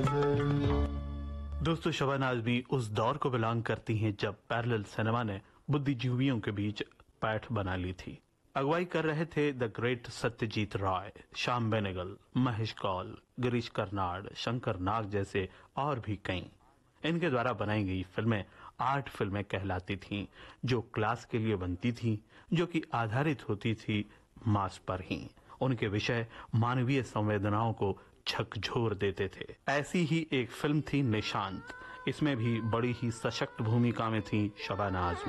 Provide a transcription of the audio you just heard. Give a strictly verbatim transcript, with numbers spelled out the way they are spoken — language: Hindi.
दोस्तों, शबाना आजमी उस दौर को बिलोंग करती हैं जब पैरेलल सिनेमा ने बुद्धिजीवियों के बीच पैठ बना ली थी। अगुवाई कर रहे थे द ग्रेट सत्यजीत राय, श्याम बेनेगल, महेश कौल, गिरीश कर्नाड, शंकर नाग जैसे और भी कई। इनके द्वारा बनाई गई फिल्में आर्ट फिल्में कहलाती थीं, जो क्लास के लिए बनती थीं, जो कि आधारित होती थी मास पर ही। उनके विषय मानवीय संवेदनाओं को झकझोर देते थे। ऐसी ही एक फिल्म थी निशांत। इसमें भी बड़ी ही सशक्त भूमिका में थी शबाना आजमी।